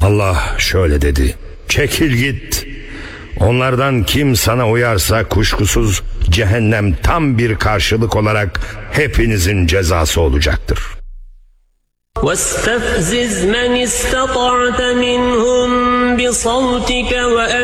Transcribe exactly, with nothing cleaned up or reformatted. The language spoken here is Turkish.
Allah şöyle dedi: çekil git. Onlardan kim sana uyarsa kuşkusuz cehennem tam bir karşılık olarak hepinizin cezası olacaktır. وَاسْتَفْزِزْ مَنِ اسْتَطَعْتَ مِنْهُمْ بِصَوْتِكَ